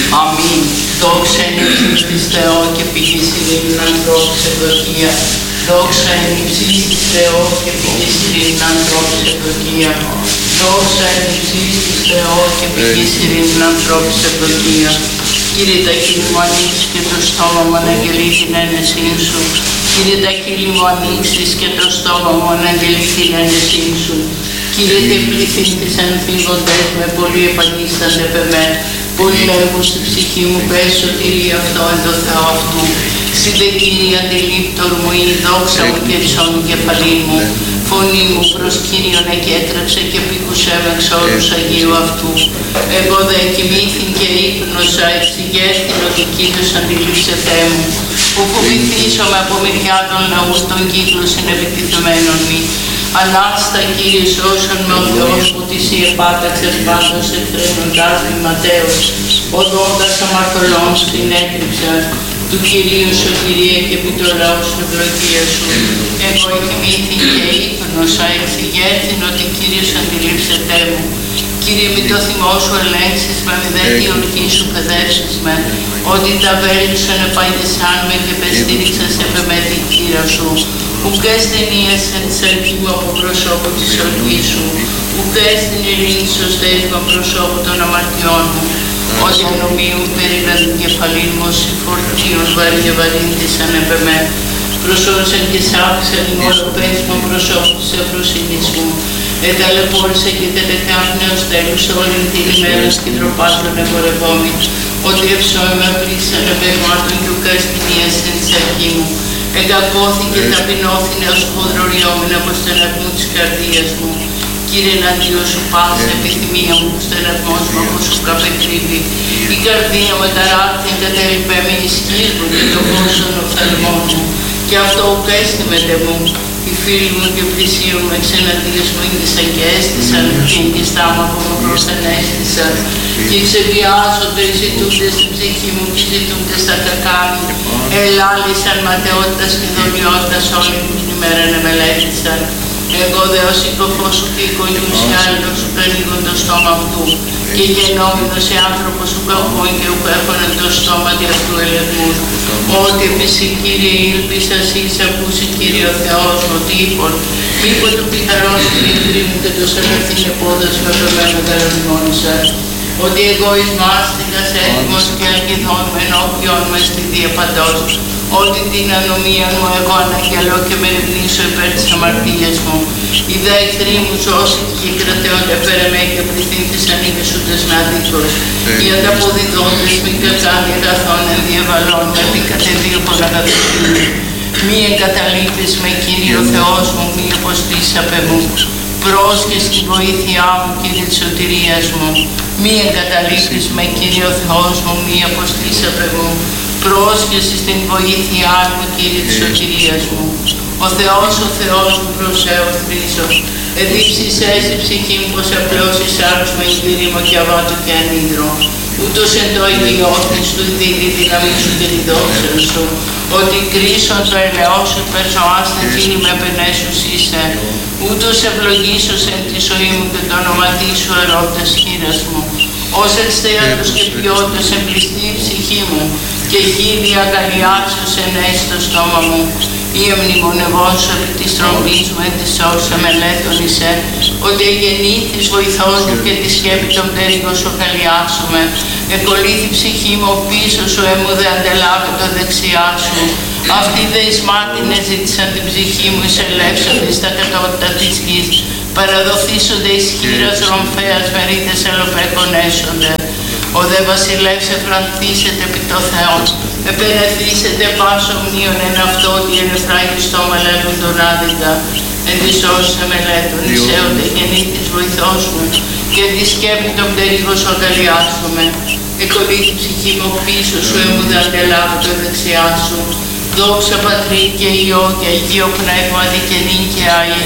Αμήν. Δόξα εν ύψης της Θεό και πηγής ειρήνης ανθρώπους ευδοκία. Δόξα εν ύψης της Θεό και πηγής ειρήνης ανθρώπους ευδοκία. Δόξα εν ύψης της Θεό και πηγής ειρήνης ανθρώπους ευδοκία. Κύριε τα χείλη μου ανοίξεις και το στόμα μου αναγγελεί την ένεσή σου. Κύριε τα χείλη μου ανοίξεις και το στόμα μου αναγγελεί την ένεσή σου. Κύριε τε πληθύντησαν φύγοντες με πολύ επανίστανται πεμέ. Πολύ λέγουν στη ψυχή μου πες σωτηρία αυτό εν το Θεό αυτού. Στη δε Κύριε αντιλήπτορ μου η δόξα μου και ψώνει κεφαλή μου. Φωνή μου προς Κύριον εκέτρεψε και πήκουσέ με εξ όρους Αγίου αυτού. Εγώ δε κοιμήθην και ύπνωσα, εξηγέθην ότι Κύριος αντιλήψεται μου. Που φοβηθήσομαι από μεριά των λαούς των κύκλων συνεπιτιθωμένων μη. Ανάστα Κύριε σώσον με ο Θεός που της η επάταξες πάντως εκθρένοντάς μη Ματέος. Οδόντας αμαρτωλών στην έκρυψα. Του Κυρίου σωτηρία και επί το λαό σου ευλογία σου. Εγώ κοιμήθην και ύπνωσα, εξηγέθην ότι Κύριος αντιλήψεται μου. Κύριε μη το θυμό σου ελέγξεις με, μη δε τη ορκή σου παιδεύσεις με. Ότι τα βέλη σου ενεπάγησαν με και πεστήριξαν σε με την κύρα σου. Ουκές ταινίες εν της ελπίου από πρόσωπο της ορκής σου. Ουκές την ειρήνη σωστές με πρόσωπο των αμαρτιών μου. Ότι ανομίου περίλαν την κεφαλή μου, όσοι φορτίων βαρύ βαρύντησαν επ' εμέ. Προσώρισαν και σάφησαν οι μοροπές μου προσώπου της ευφροσύνης μου. Εταλαιπώρησα και κατεκάφνεως τέλους όλην την ημέρα σκυδροπάτων εμπορευόμη. Ότι ευσόη με πλήσαν επεγμάτων και ουκάς ταινίες εν της αρχή μου. Εγκακώθην και ταπεινώθην έως χοδροριόμην από στεναγμού της καρδίας μου. Κύριε εναντίον σου πάσα επιθυμία μου, που στεναγμός μου από σου καπεκρύβει. Η καρδία με ταράχθη κατέλειπε με ισχύς μου και το φως των οφθαλμών μου. Και αυτό ουκέστημετε μου. Οι φίλοι μου και πλησίων μου εξ εναντίας μου ήγγισαν και έστησαν και εγκιστά μου από μακρός ανέστησαν. Και ξεβιάζονται οι ζητούντες στην ψυχή μου και οι ζητούντες στα κακά μου. Ελάλησαν ματαιότητας και δολιότητας όλη την ημέρα να μελέτησαν. Εγώ δε ως οικοφός σου και οικογιούς σε άλλος σου πλανοίγον το στόμα αυτού. Και γεννόμενος σε άνθρωπο σου κακόν και ουκ έχωναν το στόμα δι' αυτού ελεγμούς. Ότι επισή Κύριε ήλπισας εις ακούσει Κύριε ο Θεός μου τύπον. Μήπως του πιθαρός την μου και το σαλαθήν επόδος με πεμένο καρονιμόνισας. Ότι εγώ εις μάστιγας έτοιμος και αλκηθών με ενώπιον με στη διαπαντός. Ότι την ανομία μου εγώ αναγγελώ και με ερευνήσω υπέρ της αμαρτίας μου. Οι δε εχθροί μου σώσουν και κρατεώνται πέρα με και πληθύνθησαν οι μισούντες να δίχως. Οι ανταποδιδόντες μη κακάνοι αγαθών ενδιαβαλών με μη κατεδίωπον αγαθοσύνη. Μη εγκαταλείπεις με Κύριε ο Θεός μου, μη αποστείς απ' εμού. Πρόσχες στη βοήθειά μου, Κύριε της σωτηρίας μου. Μη εγκαταλείπεις με Κύριε ο Θεός μου, μη αποστείς απ' εμού. Πρόσχεση στην βοήθειά μου, Κύριε της σωτηρίας μου. Ο Θεός μου προσέω θρήσω. Εδείψεις η ψυχή μου πως απλώς εισάρξ με εγκύριμο και αβάτο και ανίδρο. Ούτως εν το αγιώθης του δίνει δύναμη σου και τη δόξα σου. Ότι κρίσον το ελαιό σου περσοάστε εκείνη με πενέσους είσαι. Ούτως ευλογήσος εν τη ζωή μου και το ονοματί σου ερώντας χείρας μου. Ως εξθέατος και ποιότητας εμπληστεί η ψυχή μου και χείλη αγκαλιάξος ενέσει το στόμα μου. Ή εμνημονευώσω επί της τρομής μου εν της όσα μελέτων εισέ, ότι εγεννήθης βοηθός μου και τη σκέπη των πτέρυγων σου αγκαλιάσουμε. Εκολύθη ψυχή μου πίσω σου, έμου δε αντελάβει το δεξιά σου. Αυτοί δε εις μάτινες ζήτησαν την ψυχή μου, εισελεύσονται στα κατώτατα της γης. Παραδοθήσονται εις χείρας ρομφέας μερίδες ελοπέκων έσονται. Ο δε βασιλεύς εφρανθήσεται επί το Θεό. Επενεθήσετε πάσο μνήον εν αυτό ότι εν εφράγιστο μελέτων τον άδικα. Εν της όσα μελέτων εισέονται γεννήθης βοηθός μου και εν τη σκέπη των πτερίγων σου αγκαλιάσουμε. Εκολύθη ψυχή μου πίσω σου, έμου δε αντελάβω το δεξιά σου. Δόξα Πατρί και Υιό και Αγίο Πνεύματι και νυν και αΐ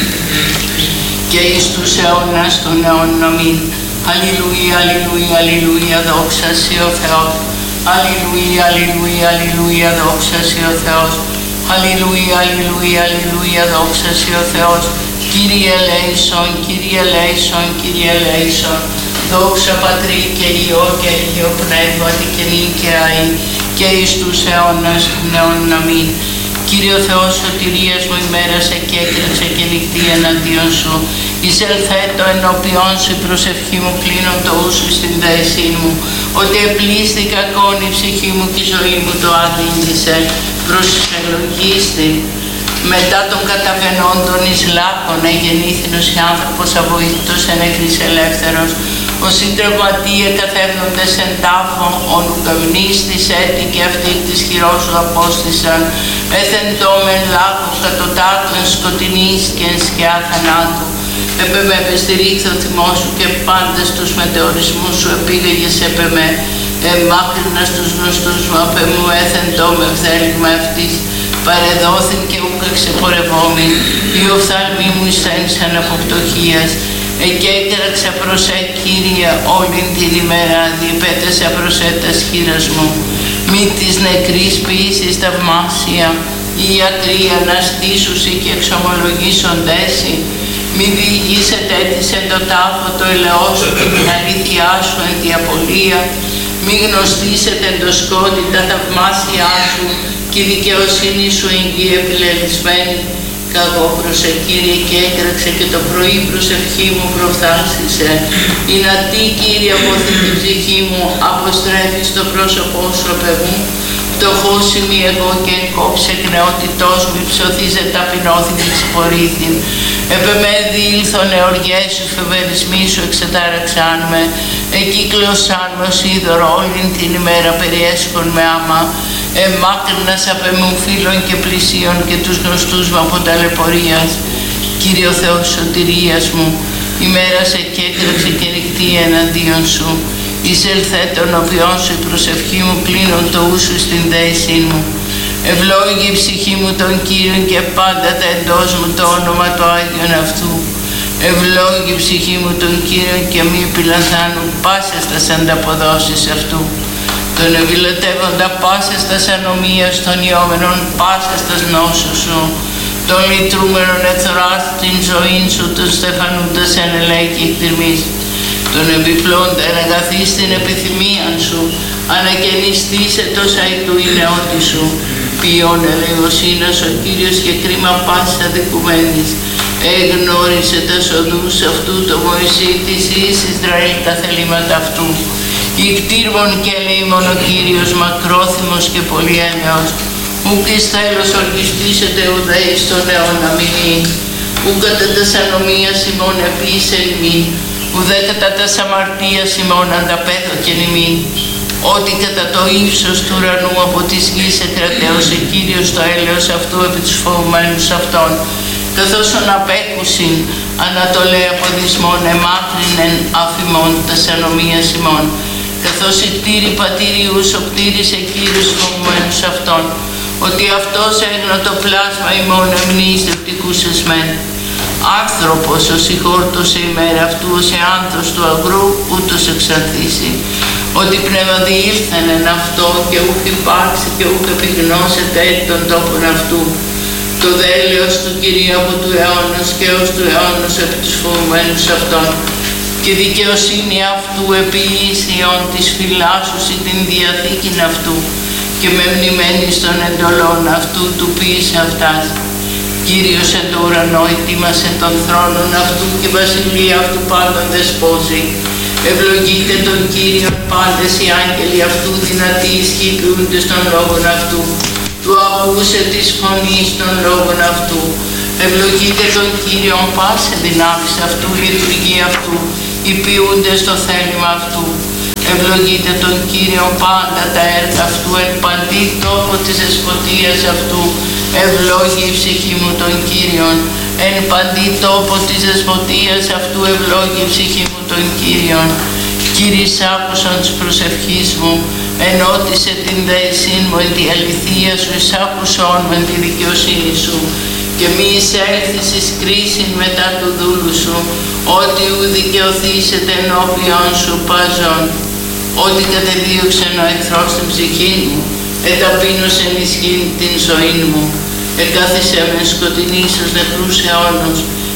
και εις τους αιώνας των αιώνων. Αμήν. Αλληλούια, αλληλούια, αλληλούια, δόξα σοι ο Θεός. Αλληλούια, αλληλούια, αλληλούια, δόξα σοι ο Θεός. Αλληλούια, αλληλούια, αλληλούια, δόξα σοι ο Θεός. Κύριε ελέησον, Κύριε ελέησον, Κύριε ελέησον. Δόξα Πατρί και Υιό και Αγίο Πνεύματι και νίκαια και εις τους αιώνας των αιώνων. Αμήν. Κύριε Θεός σωτηρίας μου, ημέρα σε κέκραξε και νυχτή εναντίον σου. Εισελθέτω ενώπιον σου, η προσευχή μου κλείνω το ούσου στην δέσή μου. Ότι επλήστη κακόν η ψυχή μου και η ζωή μου το αδύνησε. Προσελογίστη. Μετά των καταβαινόντων εις λάκων εγεννήθηνος και άνθρωπος αβοήθητος ενέχρης ελεύθερος. Ο συντρευματίε καθέρνοντες εν τάφο, ο νουκαυνίστης έτη και αυτή της χειρός σου απόστησαν. Εθεντόμεν λάκο κατωτάτων σκοτεινής και εν σκιά θανάτου. Επεμέ πεστηρίχθο θυμό σου και πάντες τους μετεωρισμούς σου επίγαγες επεμέ. Εμάκρυνας τους γνωστούς μου απ' εμού έθεντό με φθέλγμα αυτής. Παρεδόθην και ούκα ξεπορευόμην, η οφθάλμη μου εισένσαν από πτωχίας. Εκέκραξα προς Κύριε όλην την ημέρα, διεπέτασα προς τας χείρας μου. Μη της νεκρής ποιήσης θαυμάσια, η ιατροί αναστήσουσι και εξομολογήσοντέσι. Μη διηγήσετε της εν το τάφο το ελαιό σου και την αλήθειά σου εν τη απολία. Μη γνωστήσετε εν το σκότι τα θαυμάσια σου και η δικαιοσύνη σου εγγύη επιλελισμένη. Καγώ προς Κύριε και έκραξε και το πρωί προσευχή μου προφθάσισε. Η νατή Κύριε αποθεί την ψυχή μου, αποστρέφεις το πρόσωπό σου απ' εμού. Φτωχός είμαι εγώ και εν κόψε εκνεότητός μου, υψωθήσε ταπεινώθην και ξεπορήθην. Επεμέ διήλθον εωριές σου, φεβερισμοί σου εξετάραξάν με. Εκύκλωσάν με ως είδωρο όλην την ημέρα περιέσχον με άμα. Εμάκρυνας απ' εμού φίλων και πλησίων και τους γνωστούς μου από ταλαιπωρίας. Κύριε ο Θεός σωτηρίας μου, ημέρα σε κέκραξε και νυχτή εναντίον σου. Εισελθέτων οποιών σου η προσευχή μου κλείνουν το ούσου στην δέσή μου. Ευλόγη η ψυχή μου τον Κύριον και πάντα τα εντός μου το όνομα του Άγιον αυτού. Ευλόγη η ψυχή μου τον Κύριον και μη επιλαθάνουν πάσες τας ανταποδόσεις αυτού. Τον ευηλετεύοντα πάσες τας ανομίας των ιόμενων πάσες τας νόσους σου. Τον λυτρούμενον εχθράς την ζωήν σου, τον στεφανούντας εν ελέγχη εκτιμής. Τον επιπλώντα εναγαθείς την επιθυμία σου, ανακαινιστήσε τόσα εκ του η νεότη σου. Ποιον ελεημοσύνας ο Κύριος και κρίμα πάσης αδικουμένης. Εγνώρισε τα οδούς αυτού το Μωυσή της εις Ισραήλ τα θελήματα αυτού. Ικτήρμον και ελεήμον ο Κύριος μακρόθυμος και πολυέμεος. Ουκ εις θέλος οργιστήσετε ουδέ εις τον αιώνα μηνύ. Ουκ κατά τας ανομίας ημών επίησεν μη. Ουδέ κατά τας αμαρτίας ημών ανταπέδωκεν ημίν. Ότι κατά το ύψος του ουρανού από της γης εκρατέωσε Κύριος το έλεος αυτού επί τους φοβουμένους αυτών. Καθώς ον απέκουσιν ανατολέ από δυσμών εμάκρυνεν αφημών τας ανομίας ημών. Καθώς η κτήρη πατήριους ο κτήρισε Κύριος φοβουμένους αυτών. Ότι αυτός έγνα το πλάσμα ημών εμνείς δευτικούς εσμέν. Άνθρωπος ο συγχώρτωσε ημέρα αυτού ως άνθος του αγρού ούτως εξανθήσει. Ότι πνεύμα διήλθεν εν αυτό και ούκ υπάρξει και ούκ επιγνώσεται εκ των τόπων αυτού. Το δέλεος του Κυρίου από του αιώνος και ως του αιώνος επί τους φοβουμένους αυτών. Και δικαιοσύνη αυτού επιήσιον της φυλάσσουσι την διαθήκην αυτού. Και με μνημένης των εντολών αυτού του ποιήσε αυτάς. Κύριος εν το ουρανό ετοίμασε των θρόνων αυτού και βασιλεία αυτού πάντων δεσπόζει. Ευλογείτε τον Κύριον πάντες οι άγγελοι αυτού, δυνατοί ισχυριούνται στον λόγον αυτού. Του ακούσε της φωνής των λόγων αυτού. Ευλογείτε τον Κύριον πάσε δυνάμεις αυτού, λειτουργία αυτού, υπηούνται στο θέλημα αυτού. Ευλογείτε τον Κύριον πάντα τα έργα αυτού, εν παντή τόπο της δεσποτείας αυτού. Ευλόγη η ψυχή μου τον Κύριον, εν παντή τόπο της δεσποτείας αυτού. Ευλόγη η ψυχή μου τον Κύριον. Κύριε άκουσον της προσευχής μου, ενώτισε την δέσιν μου εν τη αληθεία σου, εισάκουσον με τη δικαιοσύνη σου. Και μη εισέλθεις εις κρίσιν μετά του δούλου σου, ότι ου δικαιωθήσετε ενώπιον σου παζών. Ότι κατεδίωξεν ο εχθρός την ψυχή μου, εταπείνωσεν ισχύν την ζωή μου. Εκάθισε με σκοτεινή στους νεκρούς αιώνος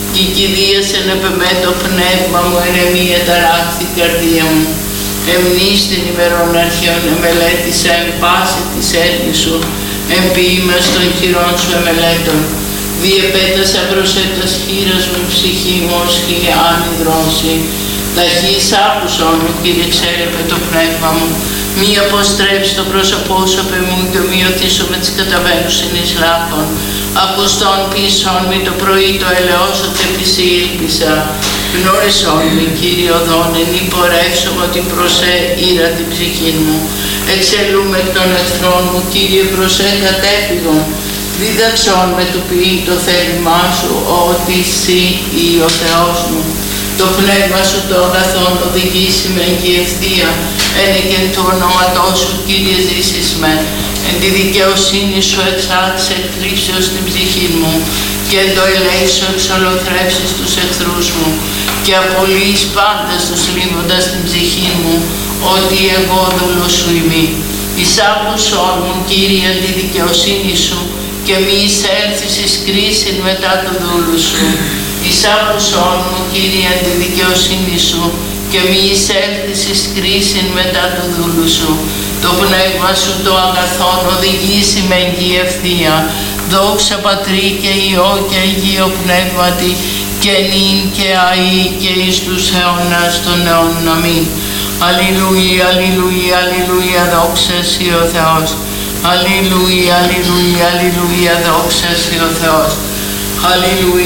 Κι η κηδεία σε νεπεμέ το πνεύμα μου, ενεμία ταράχθη καρδία μου. Εμνείς την ημερών αρχαίων εμελέτησα εν πάση της έργης σου, εμποιήμας των χειρών σου εμελέτων. Διεπέτασα προσέτας χείρας μου, ψυχή μου ως χιλιάνη δρόση. Ταχύς άκουσον μου, Κύριε, εξέλεπε το πνεύμα μου. Μη αποστρέψει το πρόσωπό σου απ' εμού και μη οθήσω με τις καταβαίνουσιν εις λάκων. Ακουστών πίσων μη το πρωί το ελεώσατε επισή ήλπισα. Γνώρισον μη, Κύριε οδόν, εν υπορεύσομαι ότι προσέ ήρα την ψυχή μου. Εξελούμε εκ των εχθρών μου, Κύριε, προσέ κατέφυγον. Δίδαξον με του ποιή το θέλημά σου, ότι εσύ ή ο Θεός μου. Το πνεύμα σου το αγαθόν οδηγήσει με και ευθεία, ένεκεν του ονόματός σου, Κύριε, ζήσεις με. Εν τη δικαιοσύνη σου εξάξε εκρύψεως την ψυχή μου και εν το ελέη σου εξολοθρέψεις τους εχθρούς μου και απολύεις πάντας τους λύγοντας την ψυχή μου, ότι εγώ δούλος σου ημί. Εισάκουσον μου, Κύριε, εν τη δικαιοσύνη σου και μη εισέλθεις εις κρίσιν μετά του δούλου σου. Εισάκουσον μου, Κύριε, εν τη δικαιοσύνη σου και μη εισέλθεις εις κρίσιν μετά του δούλου σου. Το πνεύμα σου το αγαθόν οδηγήσει με εγγύη ευθεία. Δόξα Πατρί και Υιό και Αγίο Πνεύματι και νυν και αεί και εις τους αιώνας των αιώνων. Αμήν. Αλληλούια, αλληλούια, αλληλούια, δόξα σοι ο Θεός. Αλληλούια, αλληλούια, αλληλούια, δόξα σοι ο Θεός. Αλληλούια.